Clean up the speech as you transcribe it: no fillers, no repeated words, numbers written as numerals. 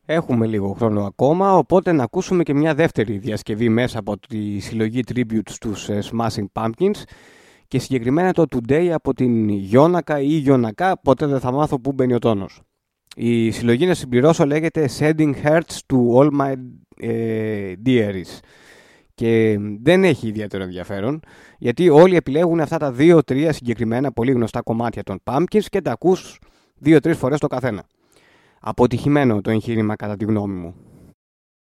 Έχουμε λίγο χρόνο ακόμα, οπότε να ακούσουμε και μια δεύτερη διασκευή μέσα από τη συλλογή tribute στους Smashing Pumpkins και συγκεκριμένα το Today από την Γιώνακα ή Γιωνακά, ποτέ δεν θα μάθω πού μπαίνει ο τόνος. Η συλλογή, να συμπληρώσω, λέγεται Sending Hearts to All My Dearies και δεν έχει ιδιαίτερο ενδιαφέρον, γιατί όλοι επιλέγουν αυτά τα 2-3 συγκεκριμένα πολύ γνωστά κομμάτια των Pumpkins και τα ακούς 2-3 φορές το καθένα. Αποτυχημένο το εγχείρημα κατά τη γνώμη μου.